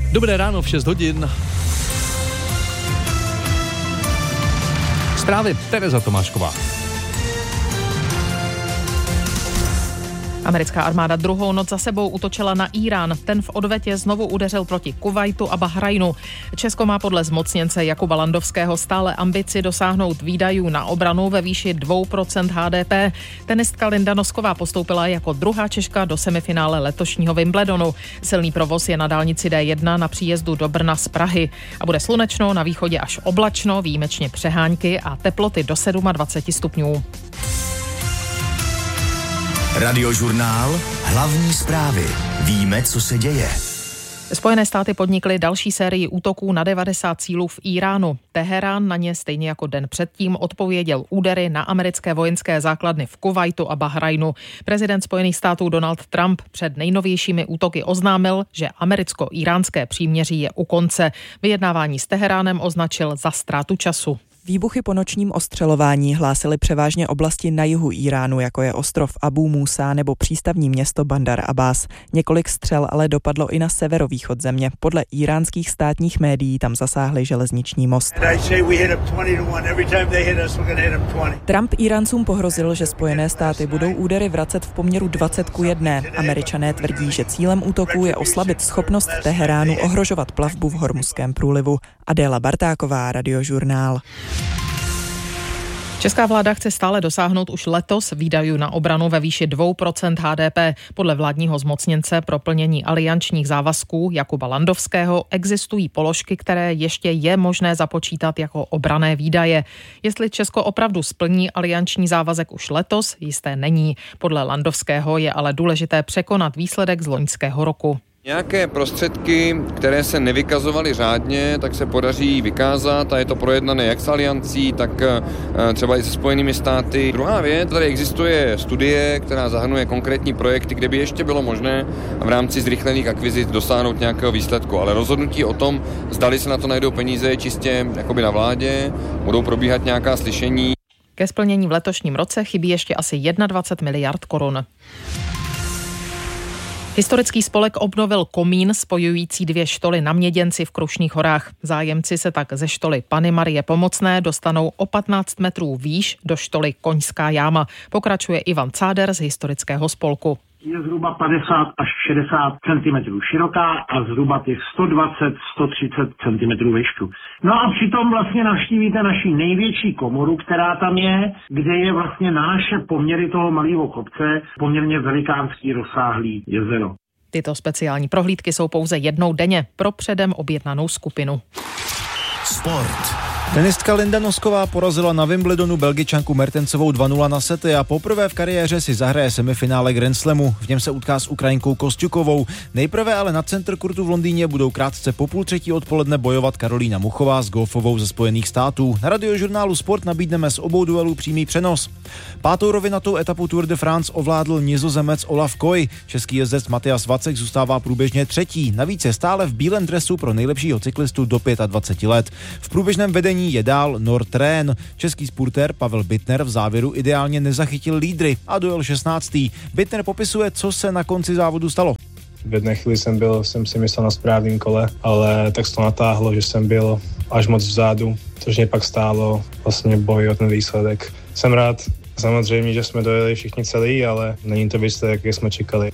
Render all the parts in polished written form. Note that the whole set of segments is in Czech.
Dobré ráno v 6 hodin. Zprávy Tereza Tomášková. Americká armáda druhou noc za sebou útočila na Írán. Ten v odvetě znovu udeřil proti Kuvajtu a Bahrajnu. Česko má podle zmocněnce Jakuba Landovského stále ambici dosáhnout výdajů na obranu ve výši 2% HDP. Tenistka Linda Nosková postoupila jako druhá Češka do semifinále letošního Wimbledonu. Silný provoz je na dálnici D1 na příjezdu do Brna z Prahy. A bude slunečno, na východě až oblačno, výjimečně přehánky a teploty do 27 stupňů. Radiožurnál, hlavní zprávy. Víme, co se děje. Spojené státy podnikly další sérii útoků na 90 cílů v Iránu. Teherán na ně stejně jako den předtím odpověděl údery na americké vojenské základny v Kuvajtu a Bahrajnu. Prezident Spojených států Donald Trump před nejnovějšími útoky oznámil, že americko-iránské příměří je u konce. Vyjednávání s Teheránem označil za ztrátu času. Výbuchy po nočním ostřelování hlásily převážně oblasti na jihu Iránu, jako je ostrov Abu Musa nebo přístavní město Bandar Abbas. Několik střel ale dopadlo i na severovýchod země. Podle íránských státních médií tam zasáhli železniční most. Trump Íráncům pohrozil, že Spojené státy budou údery vracet v poměru 20:1. Američané tvrdí, že cílem útoků je oslabit schopnost Teheránu ohrožovat plavbu v Hormuzském průlivu. Adéla Bartáková, Radiožurnál. Česká vláda chce stále dosáhnout už letos výdajů na obranu ve výši 2% HDP. Podle vládního zmocněnce pro plnění aliančních závazků Jakuba Landovského existují položky, které ještě je možné započítat jako obranné výdaje. Jestli Česko opravdu splní alianční závazek už letos, jisté není. Podle Landovského je ale důležité překonat výsledek z loňského roku. Nějaké prostředky, které se nevykazovaly řádně, tak se podaří vykázat a je to projednané jak s aliancí, tak třeba i se Spojenými státy. Druhá věc, tady existuje studie, která zahrnuje konkrétní projekty, kde by ještě bylo možné v rámci zrychlených akvizic dosáhnout nějakého výsledku, ale rozhodnutí o tom, zdali se na to najdou peníze, čistě jakoby na vládě, budou probíhat nějaká slyšení. Ke splnění v letošním roce chybí ještě asi 21 miliard korun. Historický spolek obnovil komín spojující dvě štoly na Měděnci v Krušných horách. Zájemci se tak ze štoly Panny Marie Pomocné dostanou o 15 metrů výš do štoly Koňská jáma. Pokračuje Ivan Cáder z historického spolku. Je zhruba 50 až 60 cm široká a zhruba těch 120-130 cm výšku. No a přitom vlastně navštívíte naši největší komoru, která tam je, kde je vlastně na naše poměry toho malého kopce poměrně velikánský rozsáhlý jezero. Tyto speciální prohlídky jsou pouze jednou denně pro předem objednanou skupinu. Sport. Tenistka Linda Nosková porazila na Wimbledonu Belgičanku Mertensovou 2-0 na sety a poprvé v kariéře si zahraje semifinále Grand Slamu. V něm se utká s Ukrajinkou Kostjukovou. Nejprve ale na Center Courtu v Londýně budou krátce po 2:30 odpoledne bojovat Karolína Muchová s Goffovou ze Spojených států. Na Radiožurnálu Sport nabídneme z obou duelů přímý přenos. 5. rovinatou etapu Tour de France ovládl Nizozemec Olaf Koy. Český jezdec Matyas Vacek zůstává průběžně třetí. Navíc je stále v bílém dresu pro nejlepšího cyklistu do 25 let. V průběžném vedení je dál Nordrén. Český spurter Pavel Bittner v závěru ideálně nezachytil lídry a dojel 16. Bittner popisuje, co se na konci závodu stalo. V jedné chvíli jsem si myslel na správném kole, ale tak se to natáhlo, že jsem byl až moc vzadu, což mě pak stálo vlastně boj o ten výsledek. Jsem rád, samozřejmě, že jsme dojeli všichni celý, ale není to výsledek, jak jsme čekali.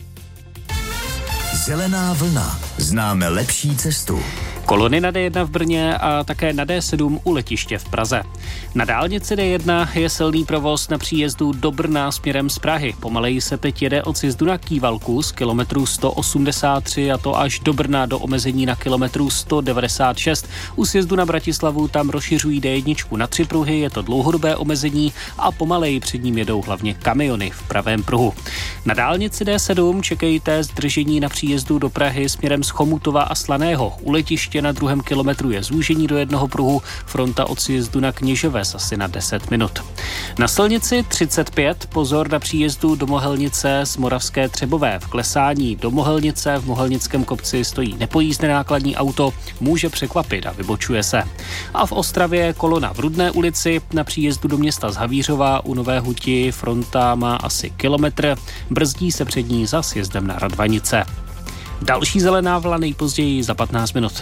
Zelená vlna. Známe lepší cestu. Kolony na D1 v Brně a také na D7 u letiště v Praze. Na dálnici D1 je silný provoz na příjezdu do Brna směrem z Prahy. Pomaleji se teď jede od sjezdu na Kývalku z kilometru 183 a to až do Brna do omezení na kilometru 196. U sjezdu na Bratislavu tam rozšiřují D1 na 3 pruhy, je to dlouhodobé omezení a pomaleji před ním jedou hlavně kamiony v pravém pruhu. Na dálnici D7 čekejte zdržení na příjezdu do Prahy směrem z Chomutova a Slaného. U letiště na 2. kilometru je zúžení do jednoho pruhu, fronta od sjezdu na Kněževes asi na 10 minut. Na silnici 35 pozor na příjezdu do Mohelnice z Moravské Třebové. V klesání do Mohelnice v Mohelnickém kopci stojí nepojízdné nákladní auto, může překvapit a vybočuje se. A v Ostravě kolona v Rudné ulici na příjezdu do města z Havířova u Nové Huti fronta má asi kilometr, brzdí se před ní za sjezdem na Radvanice. Další zelená vlna nejpozději za 15 minut.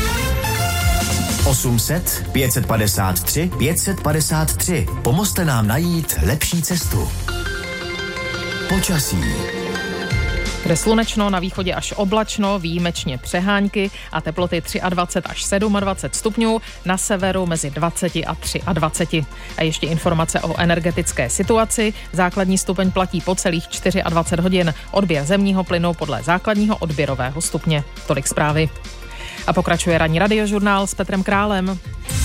800 553 553. Pomozte nám najít lepší cestu. Počasí. Kde slunečno, na východě až oblačno, výjimečně přehánky a teploty 23 až 27 stupňů, na severu mezi 20 a 23. A ještě informace o energetické situaci. Základní stupeň platí po celých 24 hodin. Odběr zemního plynu podle základního odběrového stupně. Tolik zprávy. A pokračuje ranní radiožurnál s Petrem Králem.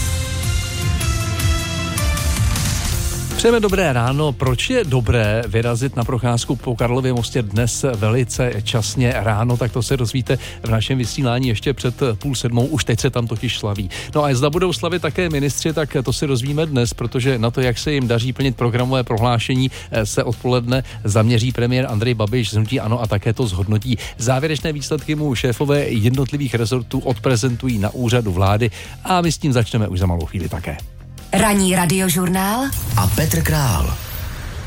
Přejeme dobré ráno. Proč je dobré vyrazit na procházku po Karlově mostě dnes velice časně ráno? Tak to se dozvíte v našem vysílání ještě před 6:30. Už teď se tam totiž slaví. No a zda budou slavit také ministři, tak to si dozvíme dnes, protože na to, jak se jim daří plnit programové prohlášení, se odpoledne zaměří premiér Andrej Babiš z hnutí ANO a také to zhodnotí. Závěrečné výsledky mu šéfové jednotlivých rezortů odprezentují na úřadu vlády a my s tím začneme už za malou chvíli také. Ranní radiožurnál a Petr Král.